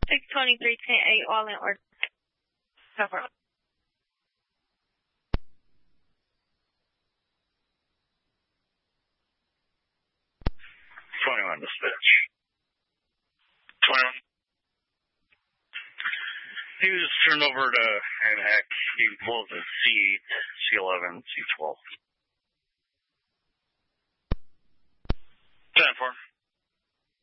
623-10-8, all in order. Cover. 21 dispatch. 21. He was turned over to AMHEC. He pulled the C8, C11, C12.